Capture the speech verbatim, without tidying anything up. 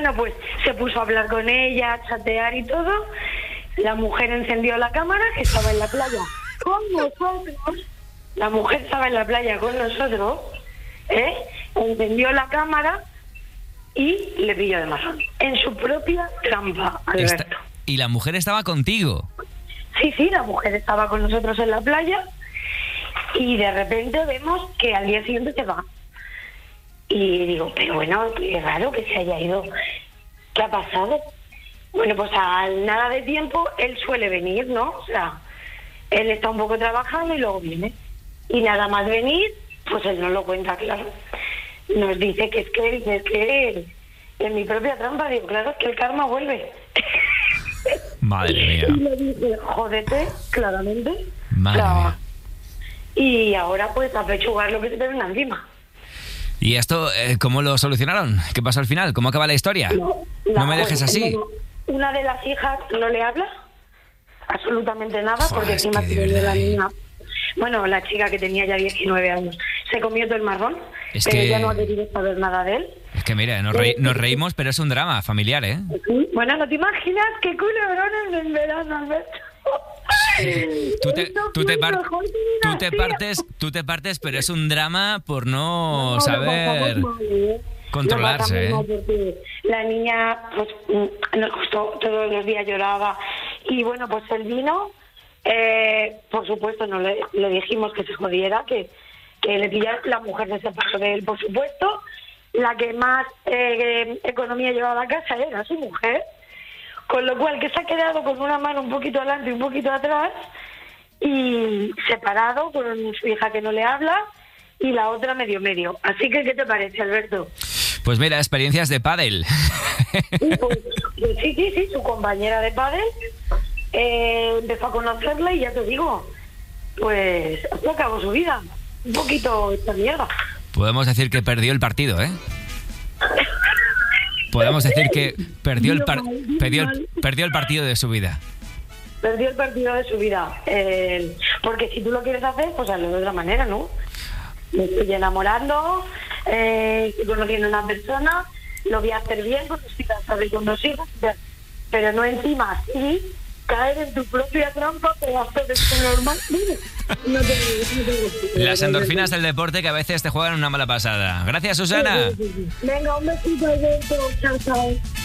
Bueno, pues se puso a hablar con ella, a chatear y todo. La mujer encendió la cámara, que estaba en la playa con nosotros. La mujer estaba en la playa con nosotros, ¿eh? Encendió la cámara y le pilló de mazón. En su propia trampa, Alberto. Esta... ¿Y la mujer estaba contigo? Sí, sí, la mujer estaba con nosotros en la playa y de repente vemos que al día siguiente se va. Y digo, pero bueno, qué raro que se haya ido. ¿Qué ha pasado? Bueno, pues al nada de tiempo él suele venir, ¿no? O sea, él está un poco trabajando y luego viene. Y nada más venir, pues él nos lo cuenta, claro. Nos dice que es que, dice, es que en mi propia trampa, digo, claro, es que el karma vuelve. Madre mía. Y le dije, jódete, claramente. Madre claro. mía. Y ahora pues a pechugar lo que se te venga encima. ¿Y esto eh, cómo lo solucionaron? ¿Qué pasó al final? ¿Cómo acaba la historia? No, la, no me dejes pues, así. Una de las hijas no le habla absolutamente nada. Joder, porque es encima que de tiene la verdad, niña, bueno, la chica que tenía ya diecinueve años, se comió todo el marrón, Es pero que- ya no ha querido saber nada de él. Es que mira, nos, reí- nos reímos, pero es un drama familiar, ¿eh? Bueno, no te imaginas qué culebrones en verano, Alberto. Tú te, Esto tú, te fue par- el mejor tú te dinastía. partes, tú te partes, pero es un drama por no, No, lo saber pasamos mal, ¿eh? controlarse, Lo pasamos ¿eh? mal porque la niña, pues, mm, nos costó, todos los días lloraba. Y bueno, pues él vino, eh, por supuesto, no le, le dijimos que se jodiera, que, que le pillara. La mujer se separó de él, por supuesto. La que más eh, economía llevaba a casa era su mujer. Con lo cual, que se ha quedado con una mano un poquito adelante y un poquito atrás, y separado con su hija que no le habla, y la otra medio medio. Así que, ¿qué te parece, Alberto? Pues mira, experiencias de pádel. Y pues, pues sí, sí, sí, su compañera de pádel eh, empezó a conocerla y ya te digo, pues así acabó su vida. Un poquito esta mierda. Podemos decir que perdió el partido, ¿eh? Podemos decir que perdió el, par- perdió el, perdió el partido de su vida. Perdió el partido de su vida. Eh, porque si tú lo quieres hacer, pues hazlo de otra manera, ¿no? Me estoy enamorando, eh, estoy conociendo a una persona, lo voy a hacer bien porque estoy casada y con dos hijos, pero no encima así caer en tu propia trampa, pedazo de esto normal. No te, no te Las endorfinas del deporte que a veces te juegan una mala pasada. Gracias, Susana. Venga, un besito, Alberto. Chao, chao.